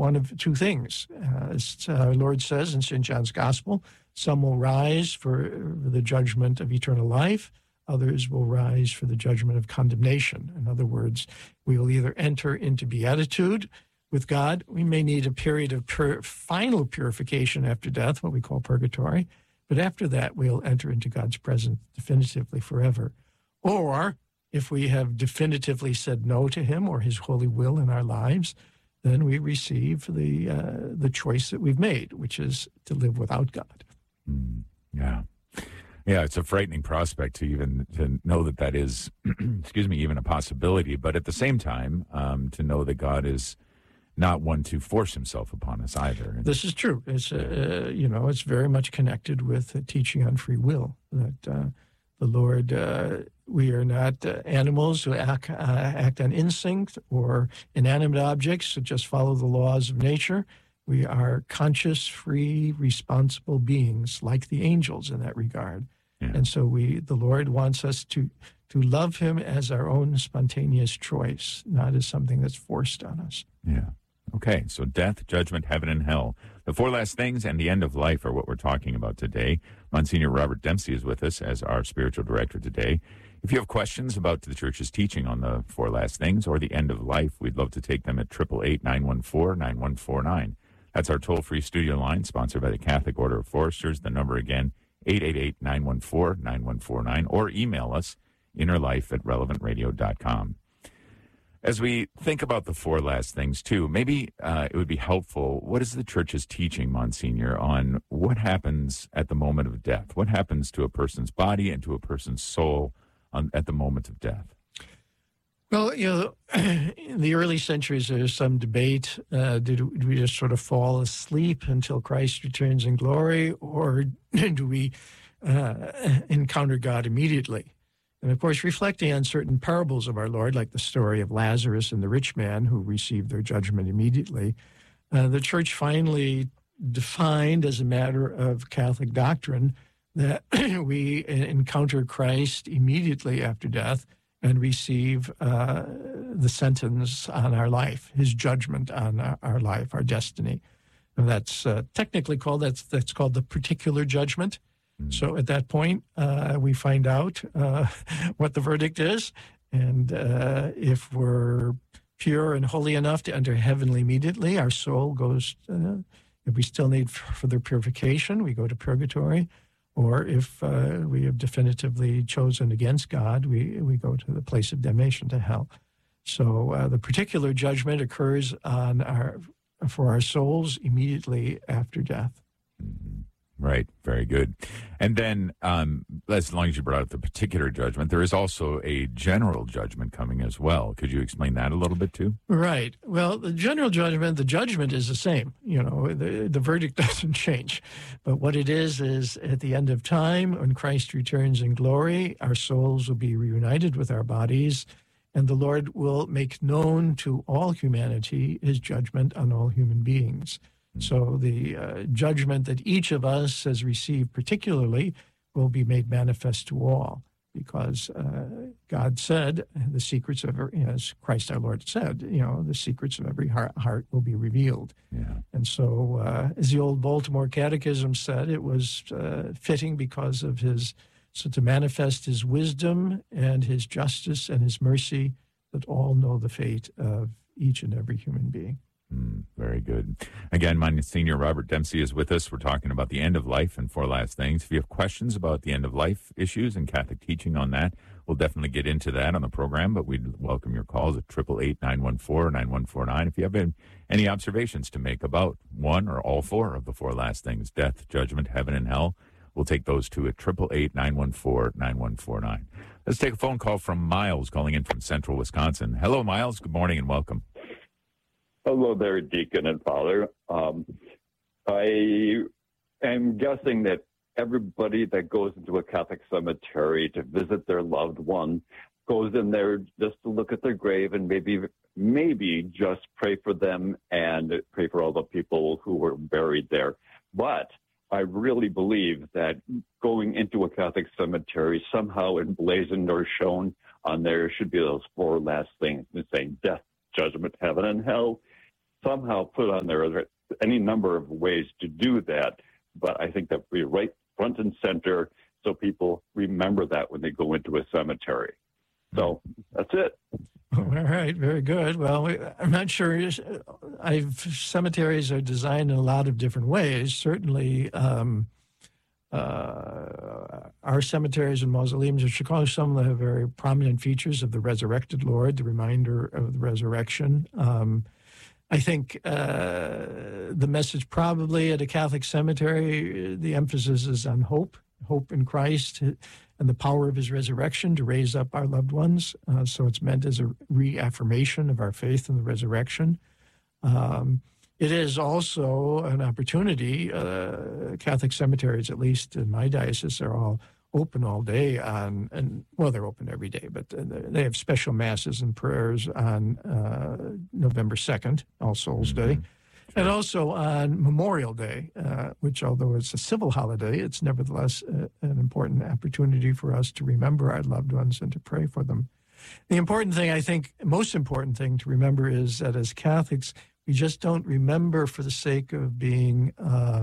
one of two things. As our Lord says in St. John's Gospel, some will rise for the judgment of eternal life, others will rise for the judgment of condemnation. In other words, we will either enter into beatitude with God. We may need a period of final purification after death, what we call purgatory, but after that, we'll enter into God's presence definitively forever. Or if we have definitively said no to him or his holy will in our lives, then we receive the choice that we've made, which is to live without God. Yeah. Yeah, it's a frightening prospect to know that is, excuse me, even a possibility. But at the same time, to know that God is not one to force himself upon us either. This is true. It's it's very much connected with teaching on free will. That the Lord, we are not animals who act on instinct or inanimate objects that just follow the laws of nature. We are conscious, free, responsible beings, like the angels in that regard. Yeah. And so the Lord wants us to love him as our own spontaneous choice, not as something that's forced on us. Yeah. Okay, so death, judgment, heaven, and hell. The four last things and the end of life are what we're talking about today. Monsignor Robert Dempsey is with us as our spiritual director today. If you have questions about the church's teaching on the four last things or the end of life, we'd love to take them at 888-914-9149. That's our toll-free studio line, sponsored by the Catholic Order of Foresters. The number again, 888-914-9149, or email us, innerlife@relevantradio.com. As we think about the four last things, too, maybe it would be helpful, what is the church's teaching, Monsignor, on what happens at the moment of death? What happens to a person's body and to a person's soul at the moment of death? Well, in the early centuries, there's some debate. Did we just sort of fall asleep until Christ returns in glory, or do we encounter God immediately? And, of course, reflecting on certain parables of our Lord, like the story of Lazarus and the rich man who received their judgment immediately, the Church finally defined as a matter of Catholic doctrine that we encounter Christ immediately after death and receive the sentence on our life, his judgment on our life, our destiny. And that's technically called, that's called the particular judgment. So at that point, we find out what the verdict is. And if we're pure and holy enough to enter heavenly immediately, our soul goes, if we still need further purification, we go to purgatory. Or if we have definitively chosen against God, we go to the place of damnation, to hell. So the particular judgment occurs for our souls immediately after death. Right. Very good. And then, as long as you brought up the particular judgment, there is also a general judgment coming as well. Could you explain that a little bit too? Right. Well, the general judgment, the judgment is the same. The verdict doesn't change. But what it is at the end of time, when Christ returns in glory, our souls will be reunited with our bodies, and the Lord will make known to all humanity his judgment on all human beings. So the judgment that each of us has received particularly will be made manifest to all, because God said the secrets of, as Christ our Lord said, the secrets of every heart will be revealed. Yeah. And so, as the old Baltimore Catechism said, it was fitting because of to manifest his wisdom and his justice and his mercy, that all know the fate of each and every human being. Very good. Again, Monsignor Robert Dempsey is with us. We're talking about the end of life and four last things. If you have questions about the end of life issues and Catholic teaching on that, we'll definitely get into that on the program, but we'd welcome your calls at 888-914-9149. If you have any observations to make about one or all four of the four last things, death, judgment, heaven, and hell, we'll take those two at 888-914-9149. Let's take a phone call from Miles calling in from central Wisconsin. Hello, Miles. Good morning and welcome. Hello there, Deacon and Father. I am guessing that everybody that goes into a Catholic cemetery to visit their loved one goes in there just to look at their grave and maybe just pray for them and pray for all the people who were buried there. But I really believe that going into a Catholic cemetery, somehow emblazoned or shown on there should be those four last things, saying death, judgment, heaven, and hell. somehow put on there any number of ways to do that. But I think that we're right front and center so people remember that when they go into a cemetery. So that's it. All right, very good. Well, I'm not sure. Cemeteries are designed in a lot of different ways. Certainly, our cemeteries and mausoleums in Chicago, some of them have very prominent features of the resurrected Lord, the reminder of the resurrection. I think the message probably at a Catholic cemetery, the emphasis is on hope in Christ and the power of his resurrection to raise up our loved ones. So it's meant as a reaffirmation of our faith in the resurrection. It is also an opportunity. Catholic cemeteries, at least in my diocese, are all open all day they're open every day, but they have special masses and prayers on November 2nd, All Souls Day, and also on Memorial Day, which, although it's a civil holiday, it's nevertheless an important opportunity for us to remember our loved ones and to pray for them. The important thing, I think, most important thing to remember is that as Catholics, we just don't remember for the sake of being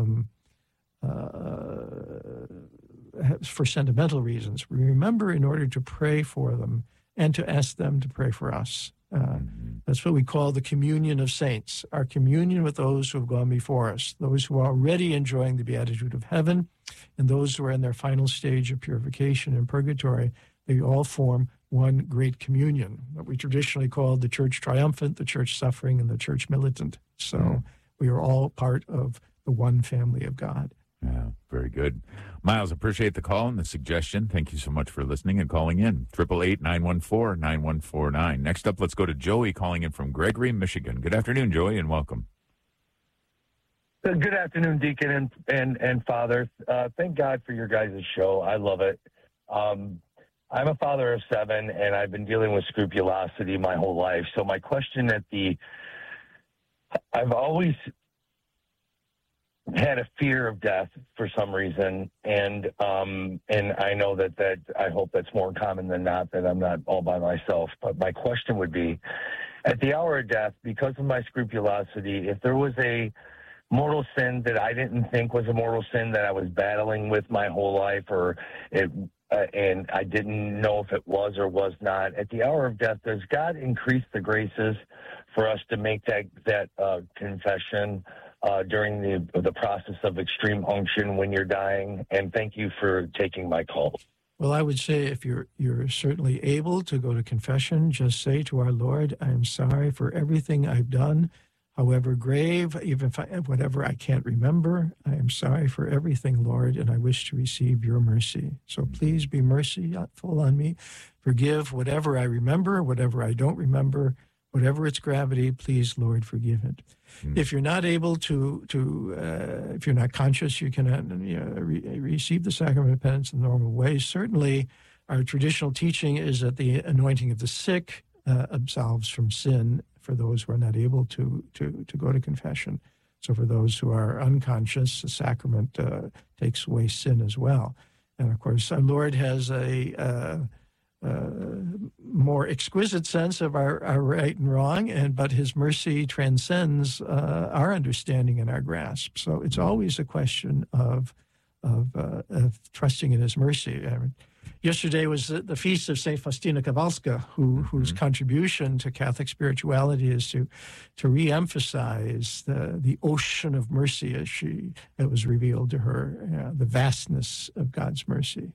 for sentimental reasons. We remember in order to pray for them and to ask them to pray for us. That's what we call the communion of saints, our communion with those who have gone before us, those who are already enjoying the beatitude of heaven, and those who are in their final stage of purification in purgatory. They all form one great communion, what we traditionally call the Church Triumphant, the Church Suffering, and the Church Militant. So we are all part of the one family of God. Yeah, very good. Miles, appreciate the call and the suggestion. Thank you so much for listening and calling in. 888-914-9149. Next up, let's go to Joey calling in from Gregory, Michigan. Good afternoon, Joey, and welcome. Good afternoon, Deacon and Father. Thank God for your guys' show. I love it. I'm a father of 7, and I've been dealing with scrupulosity my whole life. So my question I've always had a fear of death for some reason, and I know that I hope that's more common than not, that I'm not all by myself. But my question would be, at the hour of death, because of my scrupulosity, if there was a mortal sin that I didn't think was a mortal sin that I was battling with my whole life, and I didn't know if it was or was not, at the hour of death, does God increase the graces for us to make that confession during the process of extreme unction when you're dying? And thank you for taking my call. Well, I would say if you're certainly able to go to confession, just say to our Lord, I am sorry for everything I've done, however grave, even if whatever I can't remember. I am sorry for everything, Lord, and I wish to receive your mercy. So please be merciful on me. Forgive whatever I remember, whatever I don't remember, whatever its gravity, please, Lord, forgive it. If you're not able if you're not conscious, you cannot receive the sacrament of penance in the normal way. Certainly, our traditional teaching is that the anointing of the sick absolves from sin for those who are not able to go to confession. So for those who are unconscious, the sacrament takes away sin as well. And of course, our Lord has a more exquisite sense of our right and wrong, but his mercy transcends our understanding and our grasp. So it's always a question of trusting in his mercy. Yesterday was the feast of St. Faustina Kowalska, whose contribution to Catholic spirituality is to re-emphasize the ocean of mercy that was revealed to her, the vastness of God's mercy.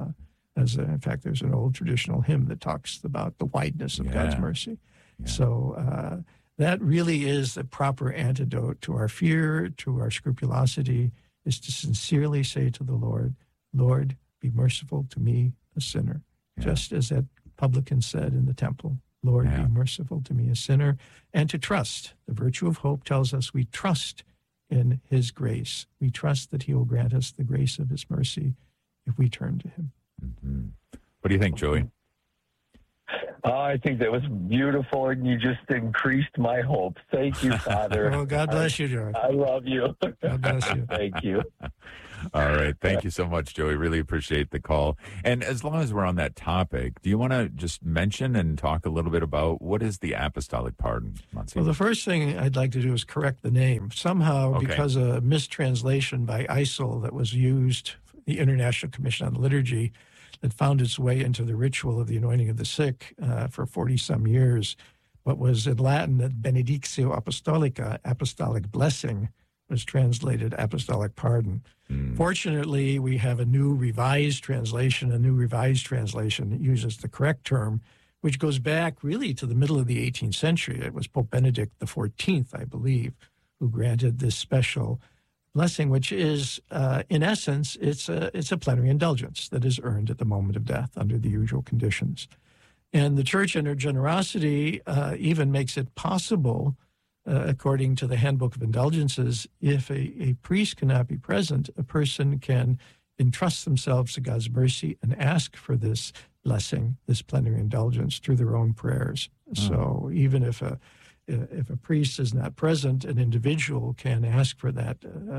In fact, there's an old traditional hymn that talks about the wideness of God's mercy. Yeah. So that really is the proper antidote to our fear, to our scrupulosity, is to sincerely say to the Lord, Lord, be merciful to me, a sinner. Yeah. Just as that publican said in the temple, Lord, be merciful to me, a sinner. And to trust. The virtue of hope tells us we trust in his grace. We trust that he will grant us the grace of his mercy if we turn to him. Mm-hmm. What do you think, Joey? Oh, I think that was beautiful, and you just increased my hope. Thank you, Father. Well, God bless you, Joey. I love you. God bless you. Thank you. All right. Thank you so much, Joey. Really appreciate the call. And as long as we're on that topic, do you want to just mention and talk a little bit about what is the apostolic pardon, Monsignor? Well, the first thing I'd like to do is correct the name. Somehow, Okay. because a mistranslation by ISIL that was used, the International Commission on Liturgy, that found its way into the ritual of the anointing of the sick for 40-some years, what was in Latin benedictio apostolica, apostolic blessing, was translated apostolic pardon. Fortunately, we have a new revised translation that uses the correct term, which goes back really to the middle of the 18th century. It was Pope Benedict XIV, I believe, who granted this special blessing, which is, in essence, it's a plenary indulgence that is earned at the moment of death under the usual conditions. And the Church, in her generosity, even makes it possible, according to the Handbook of Indulgences, if a priest cannot be present, a person can entrust themselves to God's mercy and ask for this blessing, this plenary indulgence, through their own prayers. So even if a priest is not present, an individual can ask for that,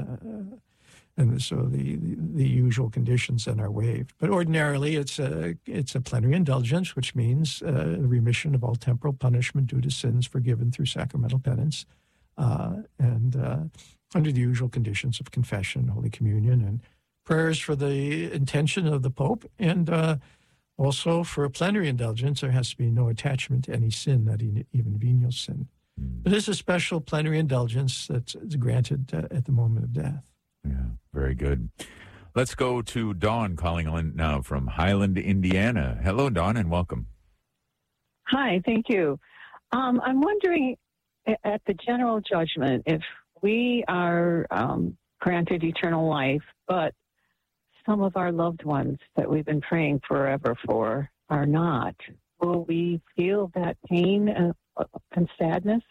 and so the usual conditions then are waived. But ordinarily, it's a plenary indulgence, which means the remission of all temporal punishment due to sins forgiven through sacramental penance, and under the usual conditions of confession, Holy Communion, and prayers for the intention of the Pope, and also for a plenary indulgence, there has to be no attachment to any sin, not even venial sin. But it's a special plenary indulgence that's granted at the moment of death. Yeah, very good. Let's go to Dawn calling in now from Highland, Indiana. Hello, Dawn, and welcome. Hi, thank you. I'm wondering, at the general judgment, if we are granted eternal life, but some of our loved ones that we've been praying forever for are not, will we feel that pain and sadness?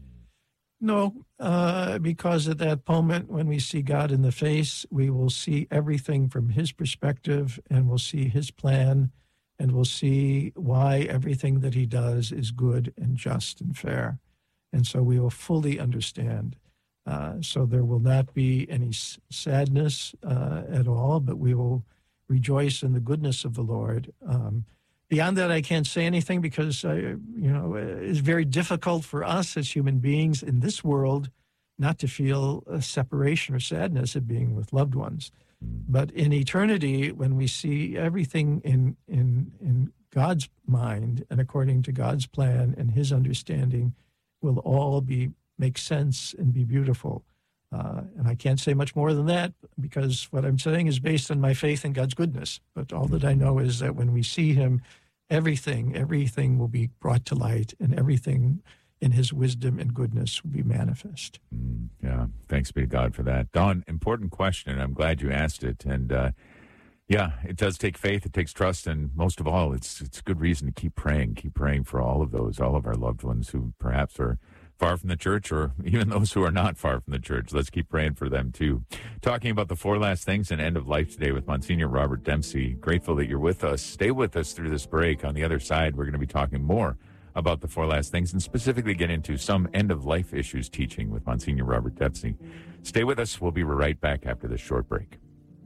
No, because at that moment when we see God in the face, we will see everything from his perspective, and we'll see his plan, and we'll see why everything that he does is good and just and fair. And so we will fully understand. So there will not be any sadness at all, but we will rejoice in the goodness of the Lord. Beyond that, I can't say anything because, it's very difficult for us as human beings in this world not to feel a separation or sadness at being with loved ones. But in eternity, when we see everything in God's mind and according to God's plan and his understanding, will all make sense and be beautiful. And I can't say much more than that because what I'm saying is based on my faith in God's goodness. But all that I know is that when we see him, everything will be brought to light, and everything in his wisdom and goodness will be manifest. Yeah, thanks be to God for that. Dawn, important question. I'm glad you asked it. And it does take faith, it takes trust, and most of all, it's good reason to keep praying for all of our loved ones who perhaps are far from the church, or even those who are not far from the church. Let's keep praying for them too. Talking about the four last things and end of life today with Monsignor Robert Dempsey. Grateful that you're with us. Stay with us through this break. On the other side, we're going to be talking more about the four last things and specifically get into some end of life issues teaching with Monsignor Robert Dempsey. Stay with us. We'll be right back after this short break.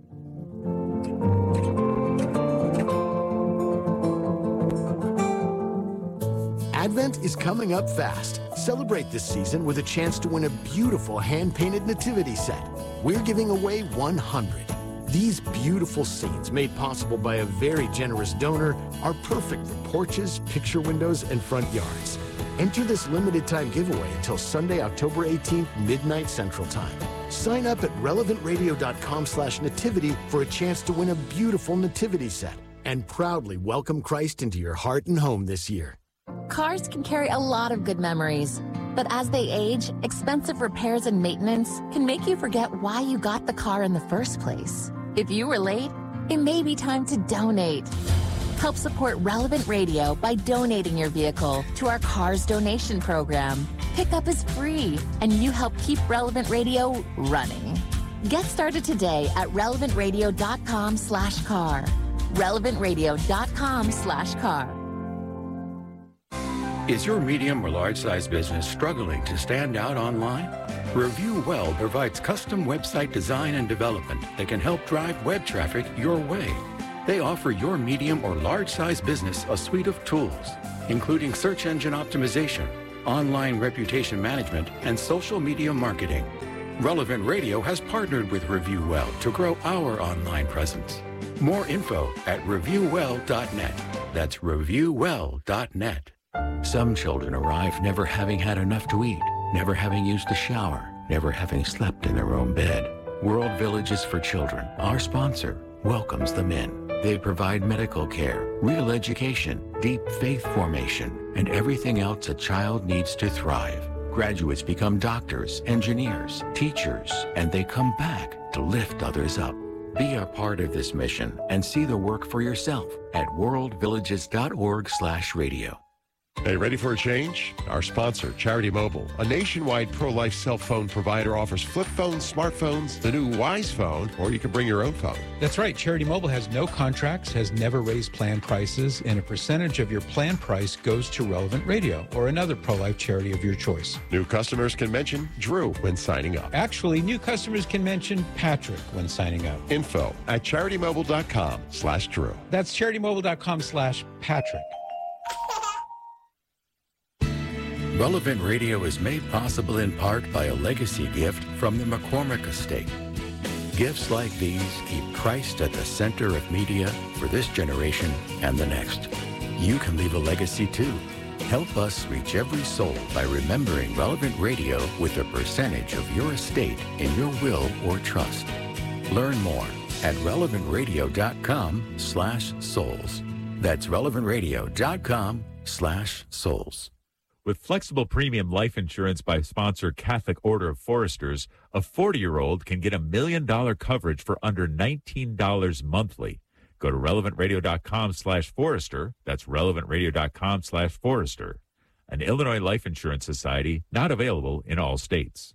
Advent is coming up fast. Celebrate this season with a chance to win a beautiful hand-painted nativity set. We're giving away 100. These beautiful scenes, made possible by a very generous donor, are perfect for porches, picture windows, and front yards. Enter this limited time giveaway until Sunday, October 18th, midnight Central Time. Sign up at relevantradio.com/nativity for a chance to win a beautiful nativity set and proudly welcome Christ into your heart and home this year. Cars can carry a lot of good memories, but as they age, expensive repairs and maintenance can make you forget why you got the car in the first place. If you were late, it may be time to donate. Help support Relevant Radio by donating your vehicle to our Cars donation program. Pickup is free, and you help keep Relevant Radio running. Get started today at relevantradio.com/car. relevantradio.com/car. Is your medium or large size business struggling to stand out online? Review Well provides custom website design and development that can help drive web traffic your way. They offer your medium or large size business a suite of tools, including search engine optimization, online reputation management, and social media marketing. Relevant Radio has partnered with Review Well to grow our online presence. More info at reviewwell.net. That's reviewwell.net. Some children arrive never having had enough to eat, never having used a shower, never having slept in their own bed. World Villages for Children, our sponsor, welcomes them in. They provide medical care, real education, deep faith formation, and everything else a child needs to thrive. Graduates become doctors, engineers, teachers, and they come back to lift others up. Be a part of this mission and see the work for yourself at worldvillages.org/radio. Hey, ready for a change? Our sponsor, Charity Mobile, a nationwide pro-life cell phone provider, offers flip phones, smartphones, the new Wise Phone, or you can bring your own phone. That's right. Charity Mobile has no contracts, has never raised plan prices, and a percentage of your plan price goes to Relevant Radio or another pro-life charity of your choice. New customers can mention Drew when signing up. Actually, new customers can mention Patrick when signing up. Info at CharityMobile.com/Drew. That's CharityMobile.com/Patrick. Relevant Radio is made possible in part by a legacy gift from the McCormick Estate. Gifts like these keep Christ at the center of media for this generation and the next. You can leave a legacy too. Help us reach every soul by remembering Relevant Radio with a percentage of your estate in your will or trust. Learn more at relevantradio.com/souls. That's relevantradio.com/souls. With flexible premium life insurance by sponsor Catholic Order of Foresters, a 40-year-old can get $1 million coverage for under $19 monthly. Go to relevantradio.com/Forester. That's relevantradio.com/Forester. An Illinois Life Insurance Society, not available in all states.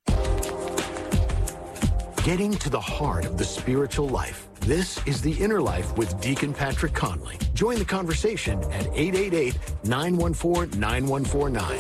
Getting to the heart of the spiritual life. This is The Inner Life with Deacon Patrick Conley. Join the conversation at 888-914-9149.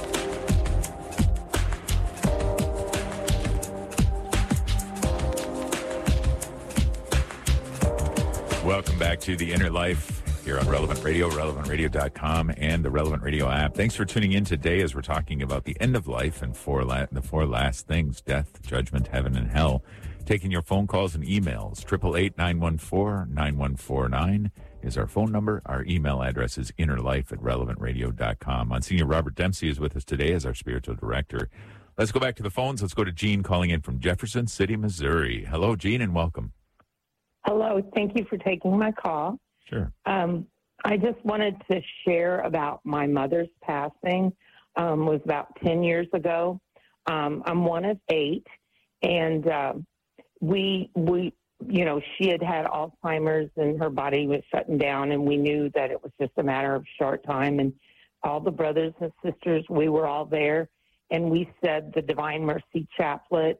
Welcome back to The Inner Life here on Relevant Radio, relevantradio.com, and the Relevant Radio app. Thanks for tuning in today as we're talking about the end of life and the four last things: death, judgment, heaven, and hell. Taking your phone calls and emails. 888-914-9149 is our phone number. Our email address is innerlife@relevantradio.com. Monsignor Robert Dempsey is with us today as our spiritual director. Let's go back to the phones. Let's go to Jean calling in from Jefferson City, Missouri. Hello, Jean, and welcome. Hello. Thank you for taking my call. Sure. I just wanted to share about my mother's passing. Was about 10 years ago. I'm one of 8, and we, she had Alzheimer's and her body was shutting down, and we knew that it was just a matter of short time. And all the brothers and sisters, we were all there, and we said the Divine Mercy Chaplet.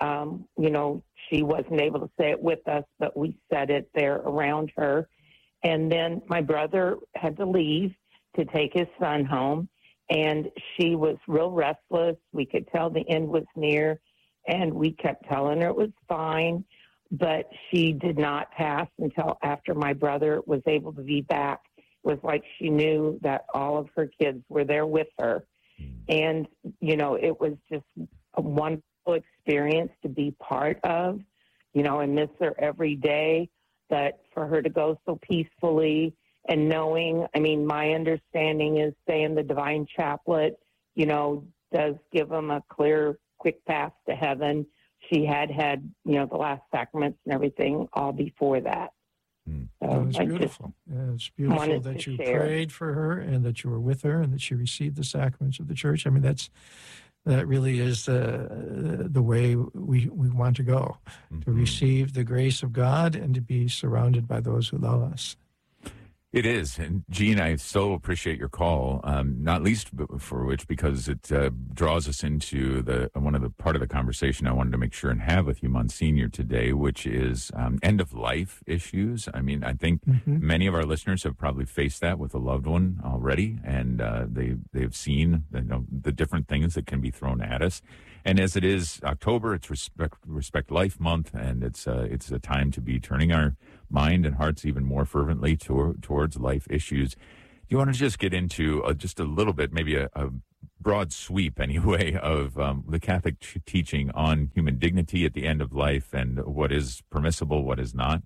She wasn't able to say it with us, but we said it there around her. And then my brother had to leave to take his son home, and she was real restless. We could tell the end was near. And we kept telling her it was fine, but she did not pass until after my brother was able to be back. It was like she knew that all of her kids were there with her. And, it was just a wonderful experience to be part of. I miss her every day, but for her to go so peacefully and knowing, my understanding is saying the Divine Chaplet, does give them a quick path to heaven. She had the last sacraments and everything all before that. So it's beautiful. It's beautiful that you prayed for her and that you were with her and that she received the sacraments of the church. That really is the way we want to go, to receive the grace of God and to be surrounded by those who love us. It is. And Gene, I so appreciate your call, not least for which because it draws us into part of the conversation I wanted to make sure and have with you, Monsignor, today, which is end-of-life issues. I mean, I think many of our listeners have probably faced that with a loved one already, and they've seen the different things that can be thrown at us. And as it is October, it's Respect Life Month, and it's a time to be turning our mind and hearts even more fervently towards life issues. Do you want to just get into just a little bit, maybe a broad sweep anyway, of the Catholic teaching on human dignity at the end of life and what is permissible, what is not?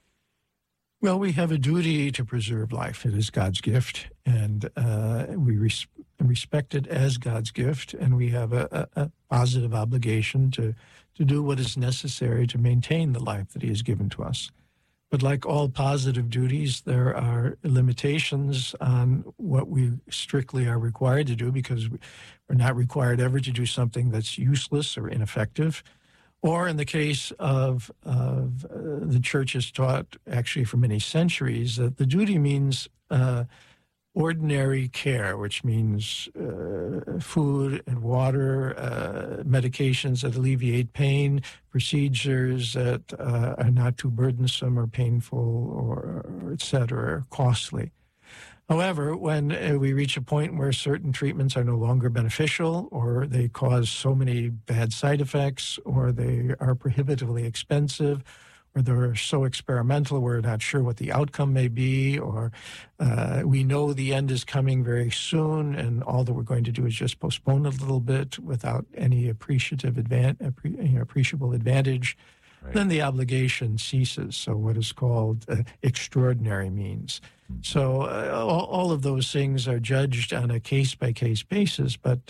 Well, we have a duty to preserve life. It is God's gift, and we respect it as God's gift, and we have a positive obligation to do what is necessary to maintain the life that He has given to us. But like all positive duties, there are limitations on what we strictly are required to do, because we're not required ever to do something that's useless or ineffective. Or in the case of the Church has taught, actually for many centuries, that the duty means ordinary care, which means food and water, medications that alleviate pain, procedures that are not too burdensome or painful or et cetera, or costly. However, when we reach a point where certain treatments are no longer beneficial, or they cause so many bad side effects, or they are prohibitively expensive, or they're so experimental we're not sure what the outcome may be, or we know the end is coming very soon and all that we're going to do is just postpone a little bit without any appreciable advantage, right, then the obligation ceases. So what is called extraordinary means. So all of those things are judged on a case-by-case basis, but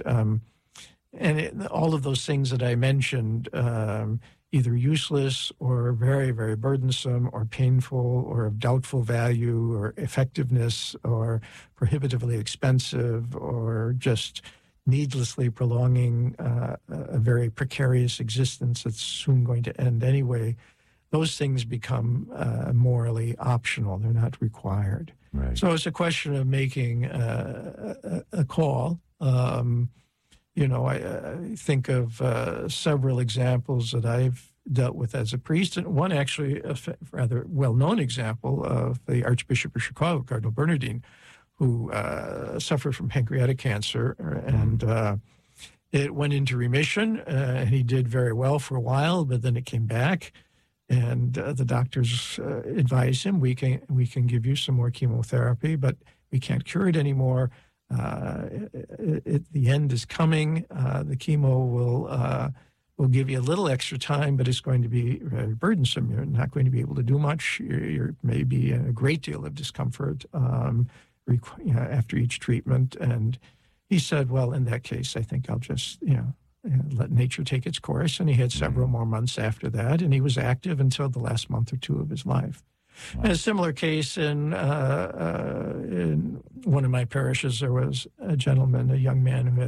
all of those things that I mentioned, either useless or very, very burdensome or painful or of doubtful value or effectiveness or prohibitively expensive or just needlessly prolonging a very precarious existence that's soon going to end anyway, those things become morally optional. They're not required. Right. So it's a question of making a call. I think of several examples that I've dealt with as a priest, and one actually a rather well-known example of the Archbishop of Chicago, Cardinal Bernardin, who suffered from pancreatic cancer, and it went into remission, and he did very well for a while, but then it came back, and the doctors advised him, we can give you some more chemotherapy, but we can't cure it anymore. The end is coming. The chemo will give you a little extra time, but it's going to be very burdensome. You're not going to be able to do much. There may be a great deal of discomfort after each treatment. And he said, well, in that case, I think I'll just, let nature take its course. And he had several more months after that, and he was active until the last month or two of his life. Wow. And a similar case in one of my parishes, there was a gentleman, a young man who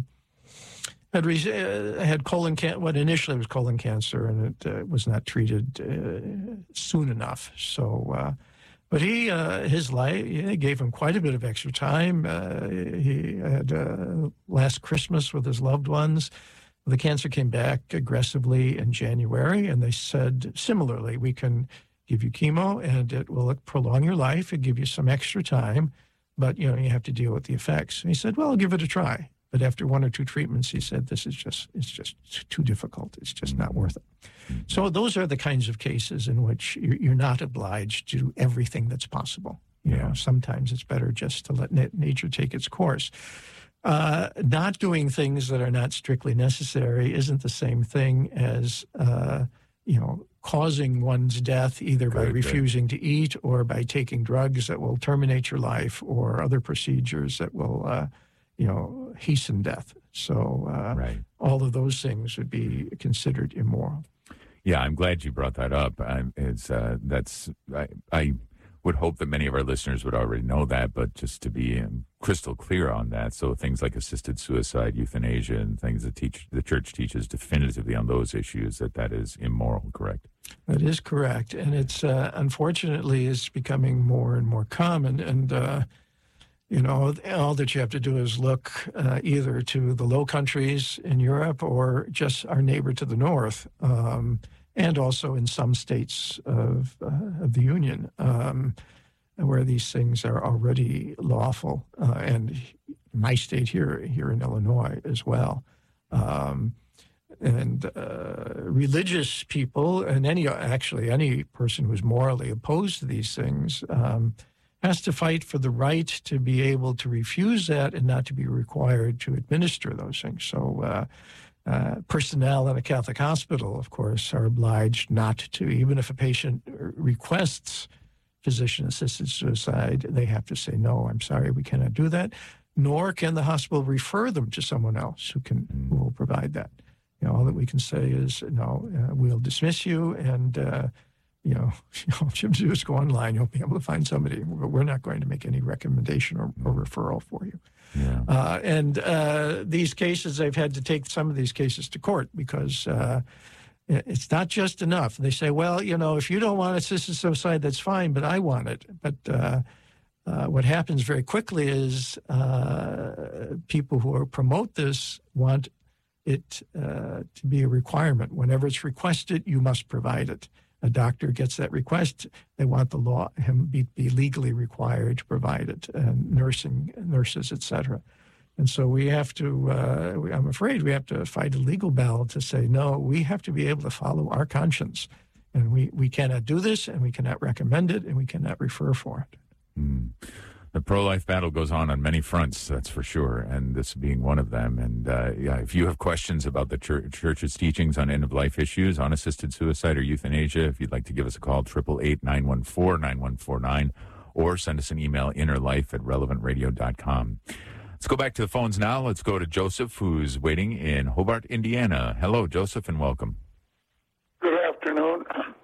had colon cancer. What initially was colon cancer, and it was not treated soon enough. So, but his life, it gave him quite a bit of extra time. He had last Christmas with his loved ones. The cancer came back aggressively in January, and they said similarly, we can give you chemo and it will prolong your life and give you some extra time, but you have to deal with the effects. And he said, well, I'll give it a try. But after one or two treatments, he said, it's just too difficult. It's just not worth it. So those are the kinds of cases in which you're not obliged to do everything that's possible. You know, sometimes it's better just to let nature take its course. Not doing things that are not strictly necessary isn't the same thing as, causing one's death either by refusing to eat or by taking drugs that will terminate your life or other procedures that will, hasten death. So all of those things would be considered immoral. Yeah, I'm glad you brought that up. I would hope that many of our listeners would already know that, but just to be crystal clear on that. So things like assisted suicide, euthanasia, and things that the church teaches definitively on those issues, that is immoral, correct? That is correct. And it's unfortunately is becoming more and more common. And, all that you have to do is look either to the Low Countries in Europe or just our neighbor to the north, and also in some states of the Union, where these things are already lawful, and my state here in Illinois as well. And religious people, and any person who's morally opposed to these things, has to fight for the right to be able to refuse that and not to be required to administer those things. So personnel in a Catholic hospital, of course, are obliged not to, even if a patient requests physician-assisted suicide, they have to say, no, I'm sorry, we cannot do that, nor can the hospital refer them to someone else who will provide that. All that we can say is, no, we'll dismiss you, and all you have to do is go online. You'll be able to find somebody. We're not going to make any recommendation or referral for you. Yeah. And these cases, they've had to take some of these cases to court because it's not just enough. They say, well, if you don't want assisted suicide, that's fine, but I want it. But what happens very quickly is people who promote this want it to be a requirement. Whenever it's requested, you must provide it. A doctor gets that request, they want the law him be legally required to provide it, and nurses, etc. And so we have to, I'm afraid we have to fight a legal battle to say, no, we have to be able to follow our conscience. And we cannot do this, and we cannot recommend it, and we cannot refer for it. The pro-life battle goes on many fronts, that's for sure, and this being one of them. And if you have questions about the church's teachings on end-of-life issues, on assisted suicide or euthanasia, if you'd like to give us a call, 888-914-9149, or send us an email, innerlife@relevantradio.com. Let's go back to the phones now. Let's go to Joseph, who's waiting in Hobart, Indiana. Hello, Joseph, and welcome. Good afternoon.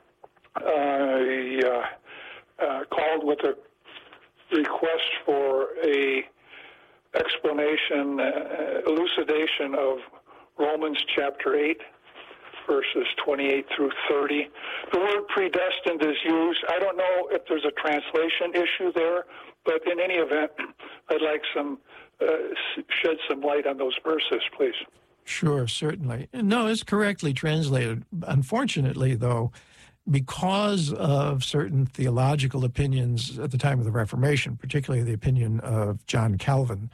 I called with a request for a explanation, elucidation of Romans chapter 8, verses 28 through 30. The word predestined is used. I don't know if there's a translation issue there, but in any event, I'd like shed some light on those verses, please. Sure, certainly. No, it's correctly translated. Unfortunately, though, because of certain theological opinions at the time of the Reformation, particularly the opinion of John Calvin,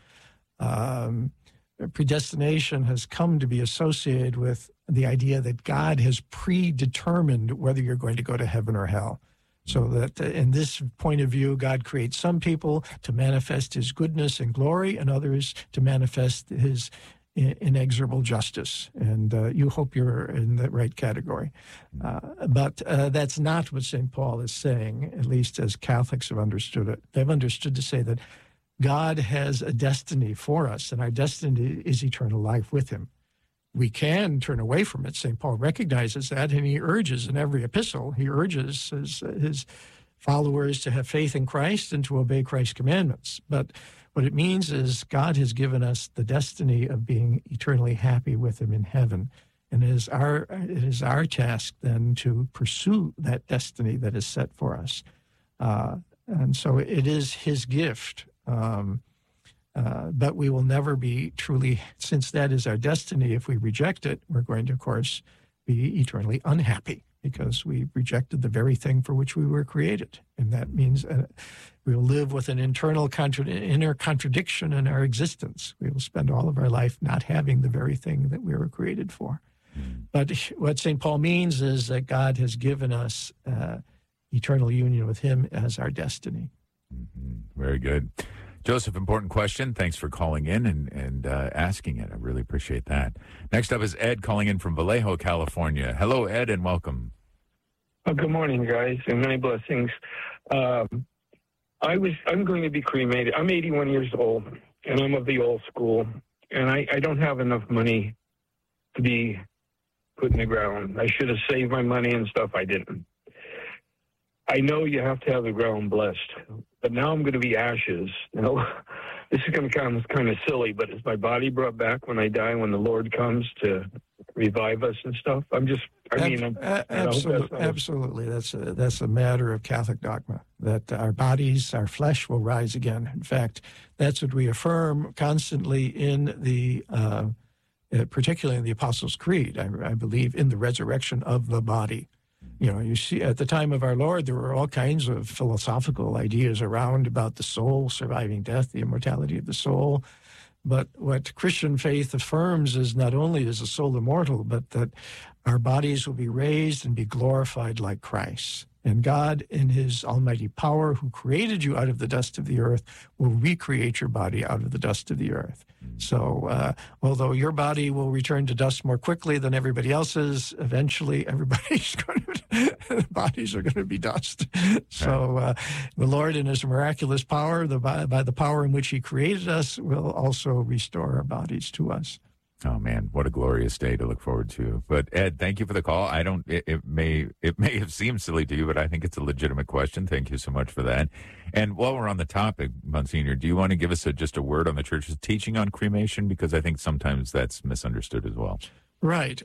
predestination has come to be associated with the idea that God has predetermined whether you're going to go to heaven or hell. So that in this point of view, God creates some people to manifest his goodness and glory, and others to manifest his inexorable justice. And you hope you're in the right category. But that's not what St. Paul is saying, at least as Catholics have understood it. They've understood to say that God has a destiny for us, and our destiny is eternal life with him. We can turn away from it. St. Paul recognizes that, and he urges in every epistle, he urges his followers to have faith in Christ and to obey Christ's commandments. But what it means is God has given us the destiny of being eternally happy with him in heaven. And it is our task then to pursue that destiny that is set for us. And so it is his gift. But we will never be truly, since that is our destiny, if we reject it, we're going to, of course, be eternally unhappy because we rejected the very thing for which we were created. And that means we will live with an inner contradiction in our existence. We will spend all of our life not having the very thing that we were created for. But what St. Paul means is that God has given us eternal union with him as our destiny. Very good. Joseph, important question. Thanks for calling in and asking it. I really appreciate that. Next up is Ed calling in from Vallejo, California. Hello, Ed, and welcome. Good morning, guys, and many blessings. I'm going to be cremated. I'm 81 years old, and I'm of the old school, and I don't have enough money to be put in the ground. I should have saved my money and stuff. I didn't. I know you have to have the ground blessed, but now I'm going to be ashes. You know, this is going to sound kind of silly, but is my body brought back when I die, when the Lord comes to revive us and stuff? Absolutely. That's a matter of Catholic dogma, that our bodies, our flesh will rise again. In fact, that's what we affirm constantly in the, particularly in the Apostles' Creed. I believe in the resurrection of the body. You know, you see, at the time of our Lord, there were all kinds of philosophical ideas around about the soul surviving death, the immortality of the soul. But what Christian faith affirms is not only is the soul immortal, but that our bodies will be raised and be glorified like Christ. And God, in his almighty power, who created you out of the dust of the earth, will recreate your body out of the dust of the earth. So although your body will return to dust more quickly than everybody else's, eventually everybody's bodies are going to be dust. So the Lord, in his miraculous power, by the power in which he created us, will also restore our bodies to us. Oh man, what a glorious day to look forward to. But Ed, thank you for the call. It may have seemed silly to you, but I think it's a legitimate question. Thank you so much for that. And while we're on the topic, Monsignor, do you want to give us just a word on the church's teaching on cremation? Because I think sometimes that's misunderstood as well. Right.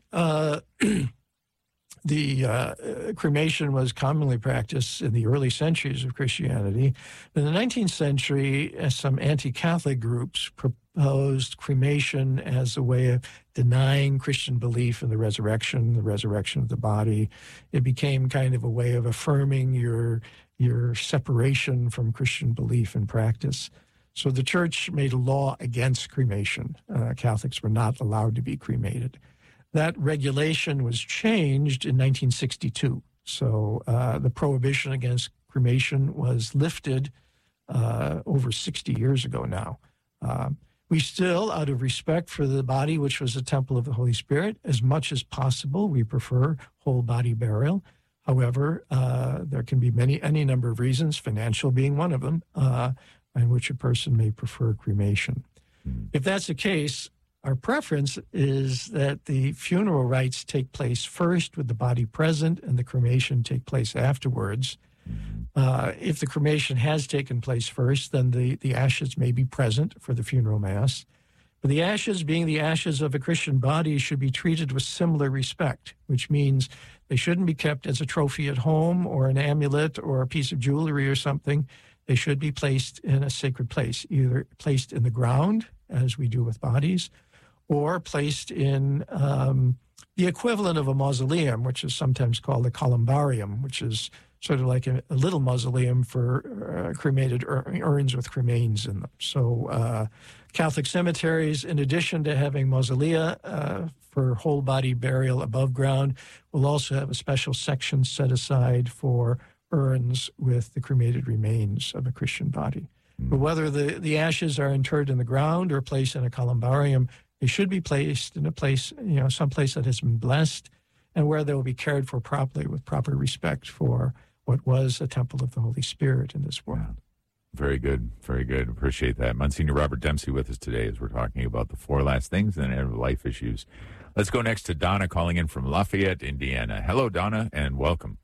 The cremation was commonly practiced in the early centuries of Christianity. In the 19th century, some anti-Catholic groups proposed cremation as a way of denying Christian belief in the resurrection of the body. It became kind of a way of affirming your separation from Christian belief and practice. So the church made a law against cremation. Catholics were not allowed to be cremated. That regulation was changed in 1962. So the prohibition against cremation was lifted over 60 years ago now. We still, out of respect for the body, which was a temple of the Holy Spirit, as much as possible, we prefer whole body burial. However, there can be any number of reasons, financial being one of them, in which a person may prefer cremation. If that's the case, our preference is that the funeral rites take place first with the body present and the cremation take place afterwards. If the cremation has taken place first, then the ashes may be present for the funeral mass. But the ashes, being the ashes of a Christian body, should be treated with similar respect, which means they shouldn't be kept as a trophy at home or an amulet or a piece of jewelry or something. They should be placed in a sacred place, either placed in the ground, as we do with bodies, or placed in the equivalent of a mausoleum, which is sometimes called a columbarium, which is sort of like a little mausoleum for cremated urns with cremains in them. So Catholic cemeteries, in addition to having mausolea for whole body burial above ground, will also have a special section set aside for urns with the cremated remains of a Christian body. But whether the ashes are interred in the ground or placed in a columbarium, they should be placed in a place, some place that has been blessed and where they will be cared for properly with proper respect for what was a temple of the Holy Spirit in this world. Very good. Very good. Appreciate that. Monsignor Robert Dempsey with us today as we're talking about the four last things and end-of-life issues. Let's go next to Donna calling in from Lafayette, Indiana. Hello, Donna, and welcome.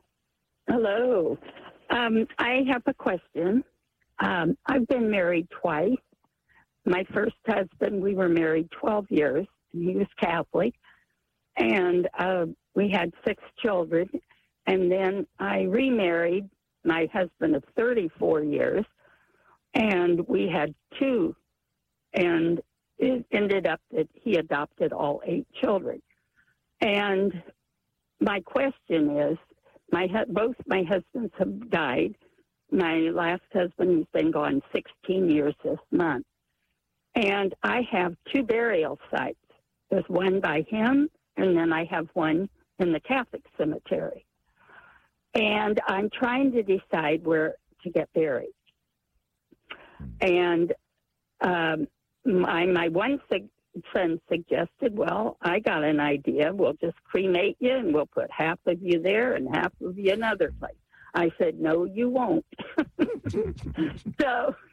Hello. I have a question. I've been married twice. My first husband, we were married 12 years, and he was Catholic, and we had 6 children, and then I remarried my husband of 34 years, and we had 2, and it ended up that he adopted all 8 children. And my question is, both my husbands have died. My last husband has been gone 16 years this month. And I have 2 burial sites. There's one by him, and then I have one in the Catholic cemetery. And I'm trying to decide where to get buried. And my one son suggested, well, I got an idea. We'll just cremate you, and we'll put half of you there and half of you another place. I said, no, you won't. So,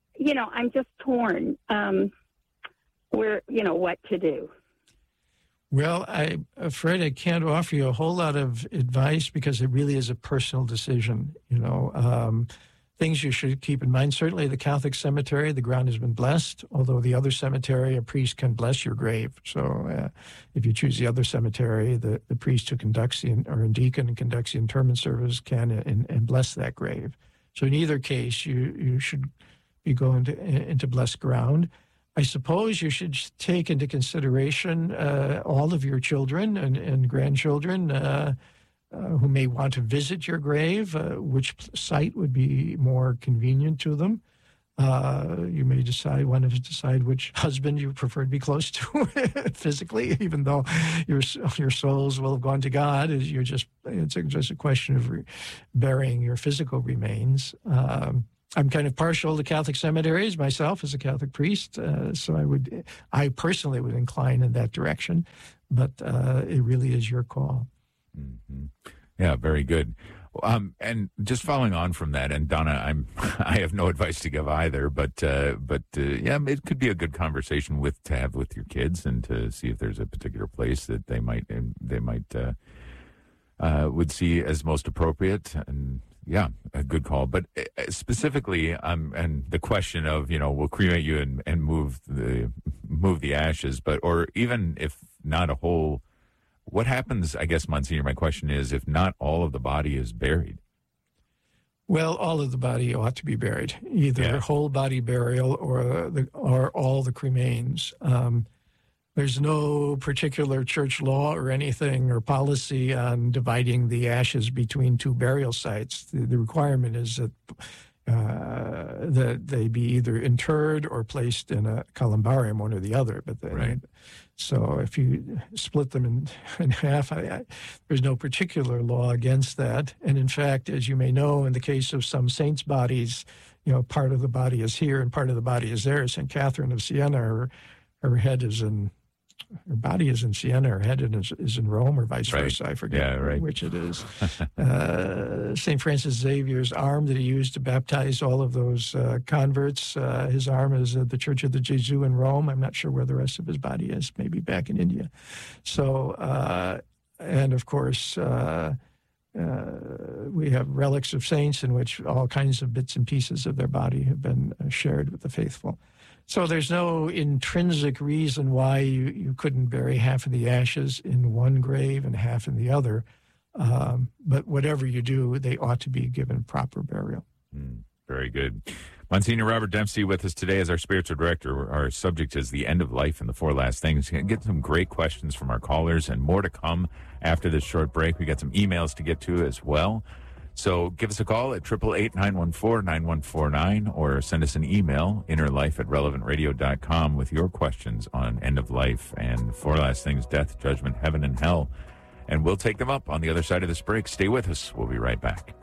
I'm just torn what to do. Well, I'm afraid I can't offer you a whole lot of advice because it really is a personal decision. Things you should keep in mind. Certainly the Catholic cemetery, the ground has been blessed, although the other cemetery, a priest can bless your grave. So if you choose the other cemetery, the priest who conducts or a deacon who conducts the interment service can and bless that grave. So in either case, you should be going into blessed ground. I suppose you should take into consideration all of your children and grandchildren who may want to visit your grave, which site would be more convenient to them. You may want to decide which husband you prefer to be close to physically, even though your souls will have gone to God. It's just a question of burying your physical remains. I'm kind of partial to Catholic cemeteries myself as a Catholic priest, so I personally would incline in that direction, but it really is your call. Mm-hmm. Yeah, very good. And just following on from that, and Donna, I have no advice to give either, but yeah, it could be a good conversation to have with your kids and to see if there's a particular place that they might would see as most appropriate. And yeah, a good call. But specifically, and the question of, we'll cremate you and move the ashes, or even if not a whole, what happens, I guess, Monsignor, my question is, if not all of the body is buried? Well, all of the body ought to be buried, either whole body burial or all the cremains. There's no particular church law or anything or policy on dividing the ashes between two burial sites. The requirement is that they be either interred or placed in a columbarium, one or the other. So if you split them in half, there's no particular law against that. And in fact, as you may know, in the case of some saints' bodies, part of the body is here and part of the body is there. St. Catherine of Siena, her body is in Siena, her head is in Rome, or vice versa. I forget which it is. St. Francis Xavier's arm that he used to baptize all of those converts, his arm is at the Church of the Gesù in Rome. I'm not sure where the rest of his body is, maybe back in India. So, and of course, we have relics of saints in which all kinds of bits and pieces of their body have been shared with the faithful. So there's no intrinsic reason why you couldn't bury half of the ashes in one grave and half in the other. But whatever you do, they ought to be given proper burial. Very good. Monsignor Robert Dempsey with us today as our spiritual director. Our subject is the end of life and the four last things. Get some great questions from our callers and more to come after this short break. We got some emails to get to as well. So give us a call at 888-914-9149 or send us an email, innerlife@relevantradio.com, with your questions on end of life and four last things, death, judgment, heaven, and hell. And we'll take them up on the other side of this break. Stay with us. We'll be right back.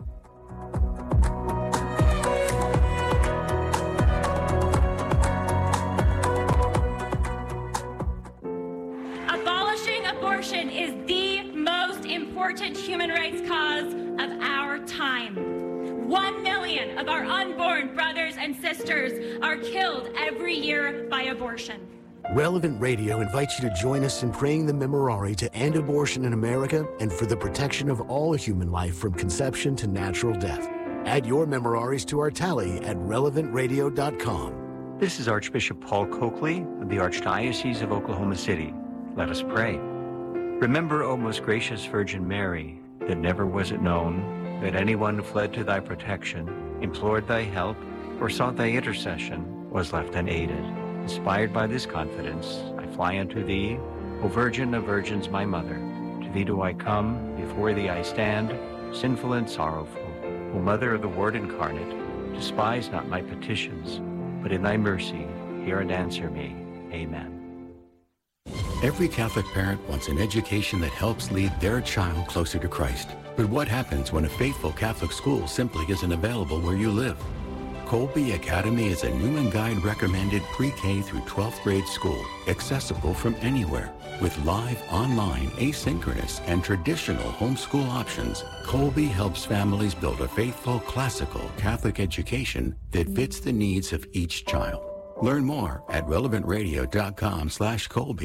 Abolishing abortion is the most important human rights cause of our time. 1 million of our unborn brothers and sisters are killed every year by abortion. Relevant Radio invites you to join us in praying the Memorare to end abortion in America and for the protection of all human life from conception to natural death. Add your Memoraries to our tally at relevantradio.com. This is Archbishop Paul Coakley of the Archdiocese of Oklahoma City. Let us pray. Remember, O most gracious Virgin Mary, that never was it known that anyone who fled to thy protection, implored thy help, or sought thy intercession was left unaided. Inspired by this confidence, I fly unto thee, O Virgin of Virgins, my Mother. To thee do I come, before thee I stand, sinful and sorrowful. O Mother of the Word incarnate, despise not my petitions, but in thy mercy hear and answer me. Amen. Every Catholic parent wants an education that helps lead their child closer to Christ. But what happens when a faithful Catholic school simply isn't available where you live? Colby Academy is a Newman Guide recommended pre-K through 12th grade school, accessible from anywhere. With live, online, asynchronous, and traditional homeschool options, Colby helps families build a faithful, classical Catholic education that fits the needs of each child. Learn more at relevantradio.com/Colby.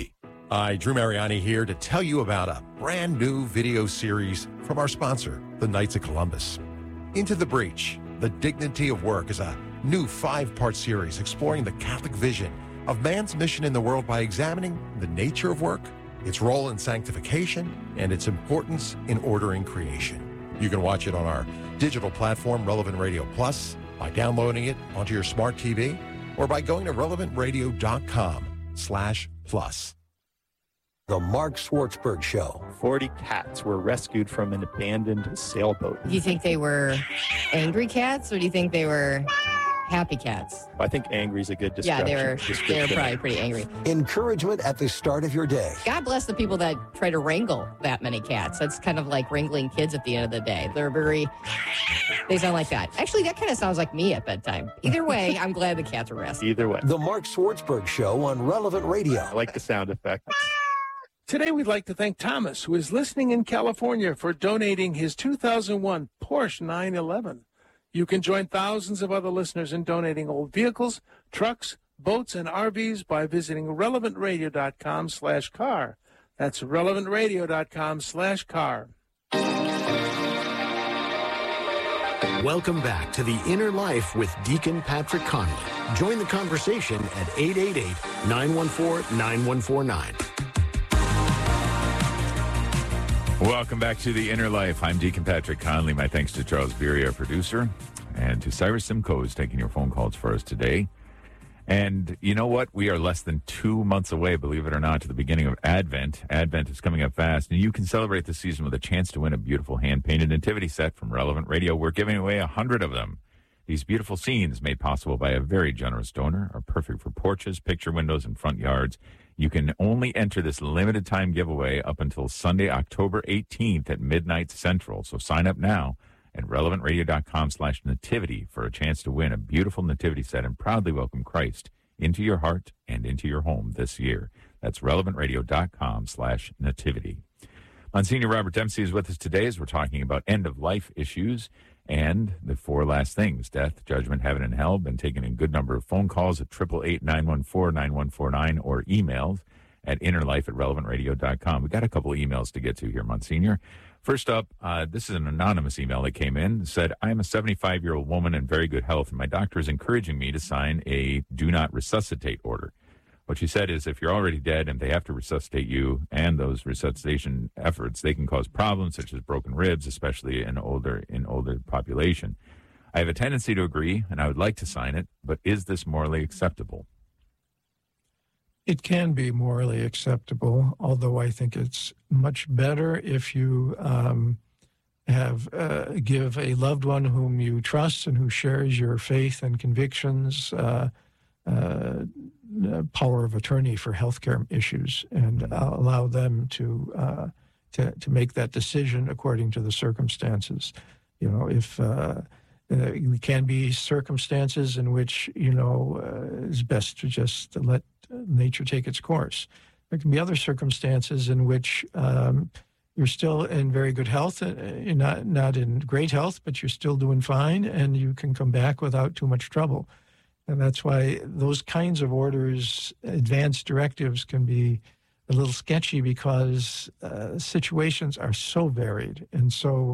Hi, Drew Mariani here to tell you about a brand new video series from our sponsor, the Knights of Columbus. Into the Breach, The Dignity of Work is a new 5-part series exploring the Catholic vision of man's mission in the world by examining the nature of work, its role in sanctification, and its importance in ordering creation. You can watch it on our digital platform, Relevant Radio Plus, by downloading it onto your smart TV, or by going to relevantradio.com/plus. The Mark Schwartzberg Show. 40 cats were rescued from an abandoned sailboat. Do you think they were angry cats, or do you think they were happy cats? I think angry is a good description. Yeah, they were probably pretty angry. Encouragement at the start of your day. God bless the people that try to wrangle that many cats. That's kind of like wrangling kids at the end of the day. They sound like that. Actually, that kind of sounds like me at bedtime. Either way, I'm glad the cats were rescued. Either way. The Mark Schwartzberg Show on Relevant Radio. I like the sound effect. Today, we'd like to thank Thomas, who is listening in California, for donating his 2001 Porsche 911. You can join thousands of other listeners in donating old vehicles, trucks, boats, and RVs by visiting relevantradio.com/car. That's relevantradio.com/car. Welcome back to The Inner Life with Deacon Patrick Conley. Join the conversation at 888-914-9149. Welcome back to The Inner Life. I'm Deacon Patrick Conley. My thanks to Charles Beery, our producer, and to Cyrus Simcoe, who's taking your phone calls for us today. And you know what? We are less than 2 months away, believe it or not, to the beginning of Advent. Advent is coming up fast, and you can celebrate the season with a chance to win a beautiful hand-painted nativity set from Relevant Radio. We're giving away 100 of them. These beautiful scenes, made possible by a very generous donor, are perfect for porches, picture windows, and front yards. You can only enter this limited time giveaway up until Sunday, October 18th at midnight Central. So sign up now at relevantradio.com/nativity for a chance to win a beautiful nativity set and proudly welcome Christ into your heart and into your home this year. That's relevantradio.com/nativity. Monsignor Robert Dempsey is with us today as we're talking about end-of-life issues and the 4 last things: death, judgment, heaven, and hell. Been taking a good number of phone calls at 888-914-9149 or emails at innerlife@relevantradio.com. We've got a couple of emails to get to here, Monsignor. First up, this is an anonymous email that came in. It said, I am a 75-year-old woman in very good health, and my doctor is encouraging me to sign a do not resuscitate order. What she said is if you're already dead and they have to resuscitate you and those resuscitation efforts, they can cause problems such as broken ribs, especially in older population. I have a tendency to agree, and I would like to sign it, but is this morally acceptable? It can be morally acceptable, although I think it's much better if you give a loved one whom you trust and who shares your faith and convictions power of attorney for healthcare issues, and allow them to make that decision according to the circumstances. You know, if there can be circumstances in which it's best to just let nature take its course. There can be other circumstances in which you're still in very good health, you're not in great health, but you're still doing fine, and you can come back without too much trouble. And that's why those kinds of orders, advanced directives, can be a little sketchy because situations are so varied and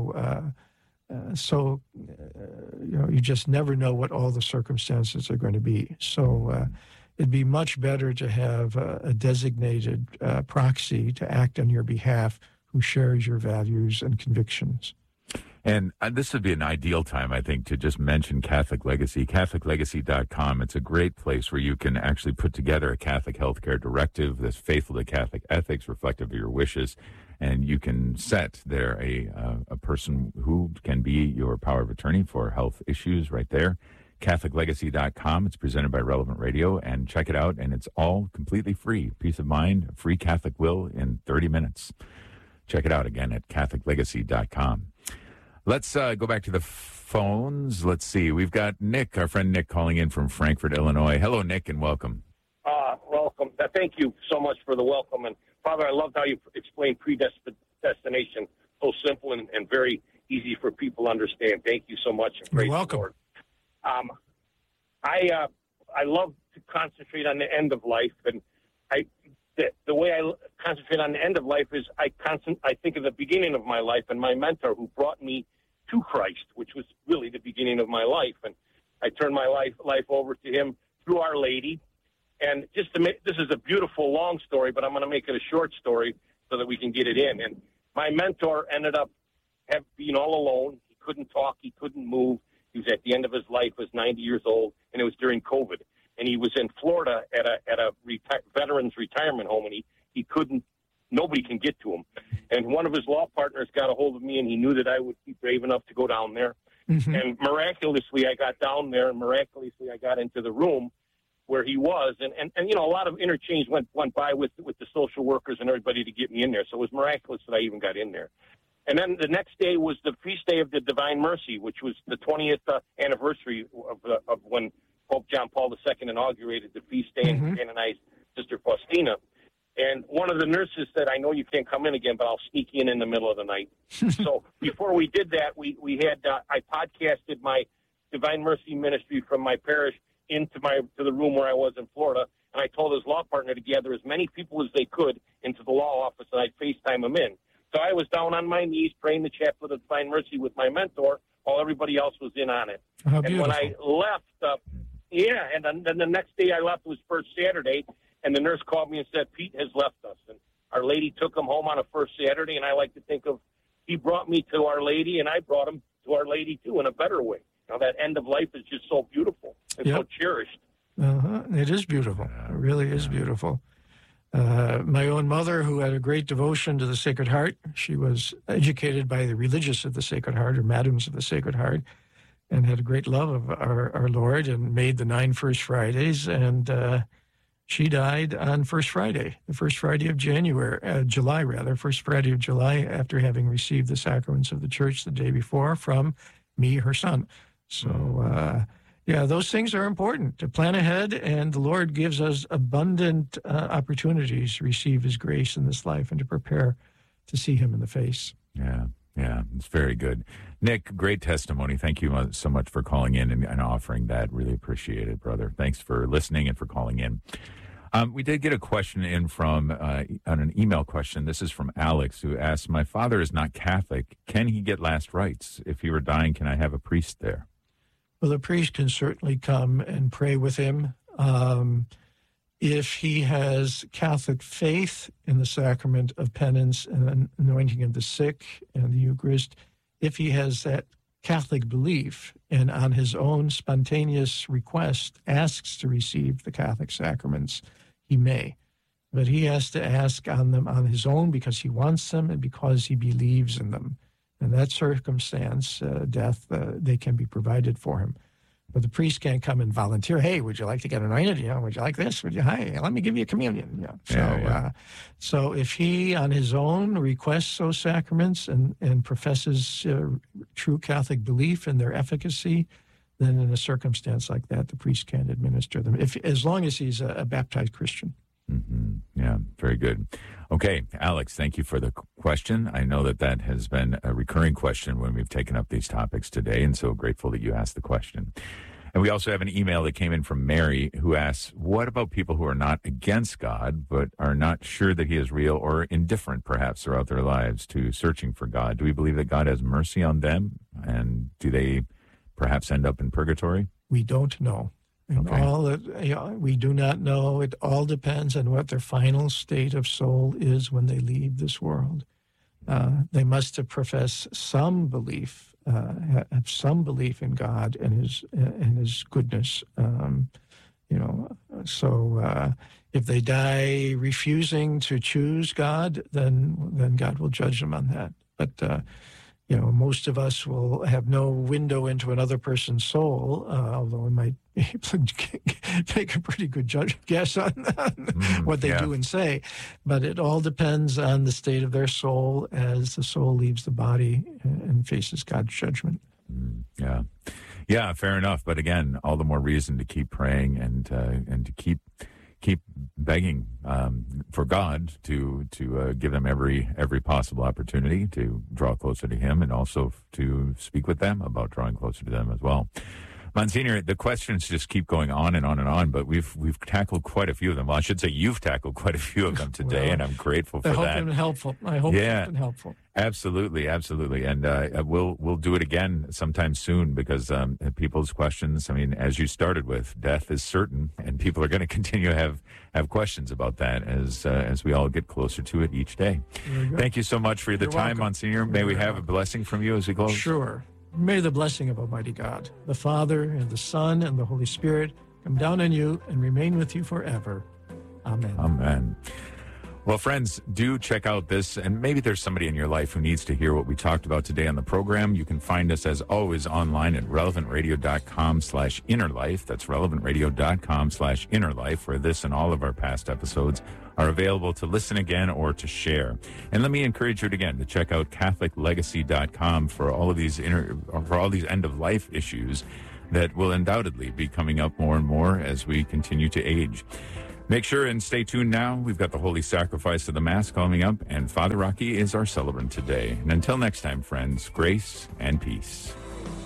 you just never know what all the circumstances are going to be. So it'd be much better to have a designated proxy to act on your behalf who shares your values and convictions. And this would be an ideal time, I think, to just mention Catholic Legacy, CatholicLegacy.com. It's a great place where you can actually put together a Catholic healthcare directive that's faithful to Catholic ethics, reflective of your wishes, and you can set there a person who can be your power of attorney for health issues right there. CatholicLegacy.com. It's presented by Relevant Radio, and check it out, and it's all completely free. Peace of mind, a free Catholic will in 30 minutes. Check it out again at CatholicLegacy.com. Let's go back to the phones. Let's see. We've got Nick, our friend Nick, calling in from Frankfort, Illinois. Hello, Nick, and welcome. Welcome. Thank you so much for the welcome. And, Father, I loved how you explained predestination. So simple and very easy for people to understand. Thank you so much. You're welcome. Lord. I love to concentrate on the end of life. And it. The way I concentrate on the end of life is I think of the beginning of my life and my mentor who brought me to Christ, which was really the beginning of my life. And I turned my life over to him through Our Lady. And just to make, this is a beautiful long story, but I'm going to make it a short story so that we can get it in. And my mentor ended up being all alone. He couldn't talk. He couldn't move. He was at the end of his life, was 90 years old, and it was during COVID. And he was in Florida at a veterans retirement home, and he couldn't, nobody can get to him. And one of his law partners got a hold of me, and he knew that I would be brave enough to go down there. Mm-hmm. And miraculously, I got down there, and miraculously, I got into the room where he was. And you know, a lot of interchange went by with the social workers and everybody to get me in there. So it was miraculous that I even got in there. And then the next day was the feast day of the Divine Mercy, which was the 20th anniversary of when Pope John Paul II inaugurated the feast day and canonized Sister Faustina. And one of the nurses said, I know you can't come in again, but I'll sneak in the middle of the night. So before we did that, we had I podcasted my Divine Mercy ministry from my parish to the room where I was in Florida, and I told his law partner to gather as many people as they could into the law office, and I'd FaceTime them in. So I was down on my knees praying the Chaplet of Divine Mercy with my mentor while everybody else was in on it. How and beautiful. When I left, and then the next day I left was First Saturday, and the nurse called me and said, Pete has left us. And Our Lady took him home on a First Saturday, and I like to think of he brought me to Our Lady, and I brought him to Our Lady, too, in a better way. Now, that end of life is just so beautiful and so cherished. It is beautiful. It really is beautiful. My own mother, who had a great devotion to the Sacred Heart, she was educated by the religious of the Sacred Heart, or Madams of the Sacred Heart, and had a great love of our Lord and made the 9 First Fridays. And she died on First Friday, the first Friday of July, first Friday of July, after having received the sacraments of the Church the day before from me, her son. So, those things are important to plan ahead, and the Lord gives us abundant opportunities to receive His grace in this life and to prepare to see Him in the face. Yeah, it's very good. Nick, great testimony. Thank you so much for calling in and offering that. Really appreciate it, brother. Thanks for listening and for calling in. We did get a question in from on an email question. This is from Alex, who asks, my father is not Catholic. Can he get last rites? If he were dying, can I have a priest there? Well, the priest can certainly come and pray with him. If he has Catholic faith in the sacrament of penance and anointing of the sick and the Eucharist, if he has that Catholic belief and on his own spontaneous request asks to receive the Catholic sacraments, he may. But he has to ask on them on his own because he wants them and because he believes in them. In that circumstance, death, they can be provided for him. But the priest can't come and volunteer, hey, would you like to get anointed? Would you like this? Hey, let me give you a communion. So if he on his own requests those sacraments and professes true Catholic belief in their efficacy, then in a circumstance like that, the priest can't administer them, as long as he's a baptized Christian. Mm-hmm. Yeah, very good. Okay, Alex, thank you for the question. I know that has been a recurring question when we've taken up these topics today, and so grateful that you asked the question. And we also have an email that came in from Mary, who asks, what about people who are not against God, but are not sure that He is real or indifferent, perhaps, throughout their lives to searching for God? Do we believe that God has mercy on them? And do they perhaps end up in purgatory? We don't know. We do not know. It all depends on what their final state of soul is when they leave this world. They must have professed some belief, have some belief in God and His goodness. So if they die refusing to choose God, then God will judge them on that. But most of us will have no window into another person's soul, although we might be able to make a pretty good guess on what they do and say. But it all depends on the state of their soul as the soul leaves the body and faces God's judgment. Yeah, fair enough. But again, all the more reason to keep praying and to keep begging for God to give them every possible opportunity to draw closer to Him, and also to speak with them about drawing closer to them as well. Monsignor, the questions just keep going on and on and on, but we've tackled quite a few of them. Well, I should say you've tackled quite a few of them today, and I'm grateful for I hope that. it's been helpful. I hope it's been helpful. Absolutely, absolutely, and we'll do it again sometime soon because people's questions. I mean, as you started with, death is certain, and people are going to continue to have questions about that as we all get closer to it each day. Thank you so much for the time, welcome. Monsignor. May we have a blessing from you as we close? Sure. May the blessing of Almighty God, the Father, and the Son, and the Holy Spirit come down on you and remain with you forever. Amen. Amen. Well, friends, do check out this, and maybe there's somebody in your life who needs to hear what we talked about today on the program. You can find us, as always, online at relevantradio.com/innerlife. That's relevantradio.com/innerlife, where this and all of our past episodes are available to listen again or to share. And let me encourage you again to check out CatholicLegacy.com for all of these end-of-life issues that will undoubtedly be coming up more and more as we continue to age. Make sure and stay tuned now. We've got the Holy Sacrifice of the Mass coming up, and Father Rocky is our celebrant today. And until next time, friends, grace and peace.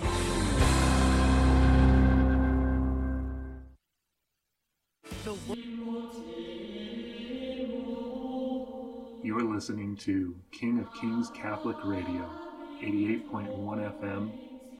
You're listening to King of Kings Catholic Radio, 88.1 FM,